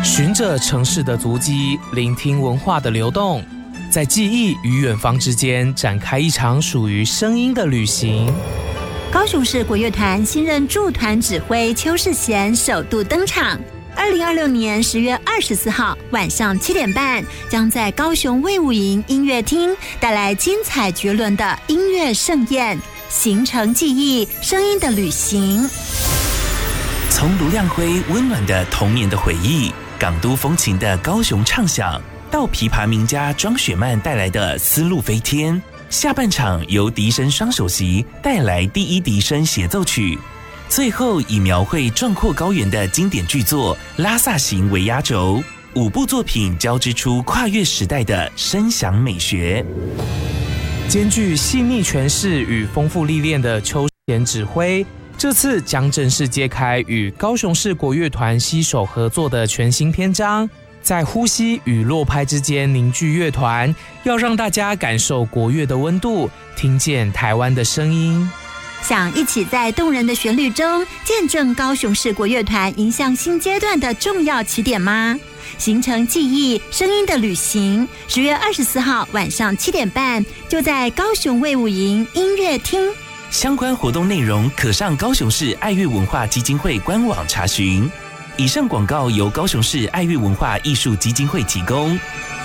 循着城市的足迹，聆听文化的流动，在记忆与远方之间展开一场属于声音的旅行。 高雄市国乐团新任驻团指挥邱世贤首度登场。2026年10月24号晚上7点半，将在高雄卫武营音乐厅带来精彩绝伦的音乐盛宴，形成记忆，声音的旅行。 从卢亮辉温暖的童年的回忆，港都风情的高雄畅响，到琵琶名家庄雪曼带来的丝路飞天，下半场由笛声双首席带来第一笛声协奏曲，最后以描绘壮阔高原的经典巨作《拉萨行》为压轴，5部作品交织出跨越时代的声响美学。 兼具细腻诠释与丰富历练的邱世贤指挥，这次将正式揭开与高雄市国乐团携手合作的全新篇章，在呼吸与落拍之间凝聚乐团，要让大家感受国乐的温度，听见台湾的声音。 想一起在动人的旋律中见证高雄市国乐团迎向新阶段的重要起点吗？形成记忆声音的旅行，10月24号晚上7点半，就在高雄卫武营音乐厅。 相关活动内容可上高雄市爱乐文化基金会官网查询。以上广告由高雄市爱乐文化艺术基金会提供。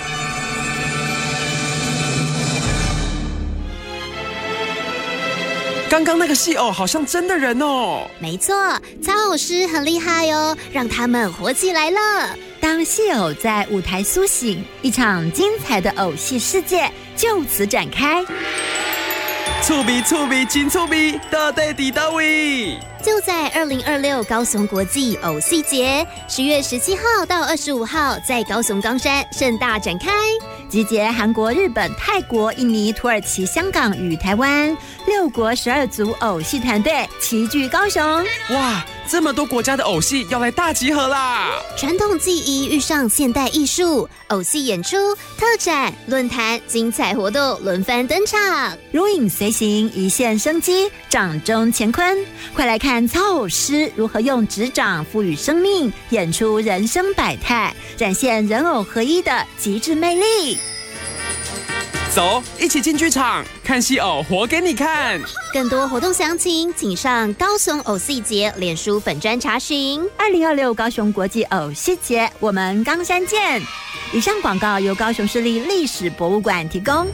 刚刚那个戏偶好像真的人哦。 没错，操偶师很厉害哦，让他们活起来了。 当戏偶在舞台苏醒，一场精彩的偶戏世界就此展开。 触鼻真触鼻，到底伫倒位？ 就在2026高雄国际偶戏节，10月17号到25号在高雄冈山盛大展开， 集结韩国、日本、泰国、印尼、土耳其、香港与台湾6国12组偶戏团队齐聚高雄。 哇，这么多国家的偶戏要来大集合啦！ 传统技艺遇上现代艺术，偶戏演出、特展、论坛、精彩活动轮番登场， 如影随形，一线生机，掌中乾坤。快来看操偶师如何用指掌赋予生命，演出人生百态，展现人偶合一的极致魅力。 走，一起进剧场看戏偶，活给你看。 更多活动详情，请上高雄偶戏节脸书粉专查询。 2026高雄国际偶戏节，我们冈山见。以上广告由高雄市立历史博物馆提供。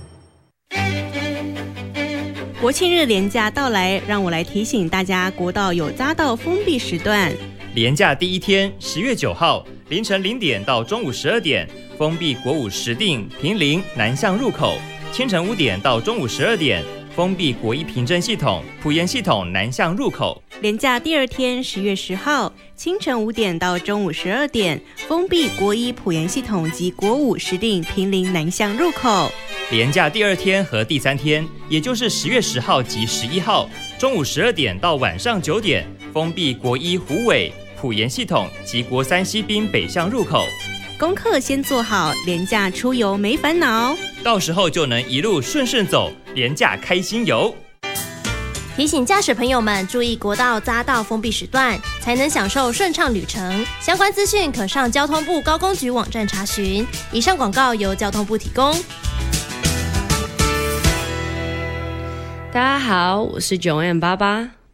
国庆日连假到来，让我来提醒大家，国道有匝道封闭时段。 连假第一天10月9号凌晨0点到中午12点封闭国五石碇、坪林南向入口，清晨5点到中午12点封闭国一平镇系统、埔盐系统南向入口。 连假第二天10月10号清晨5点到中午12点封闭国一埔盐系统及国五石碇、坪林南向入口。 连假第二天和第三天，也就是10月10号及11号中午12点到晚上9点封闭国一虎尾、埔盐系统及国三西滨北向入口。 功课先做好，连假出游没烦恼， 到时候就能一路顺顺走，连假开心游。 提醒驾驶朋友们注意国道匝道封闭时段，才能享受顺畅旅程。相关资讯可上交通部高工局网站查询。以上广告由交通部提供。 大家好，我是9M88。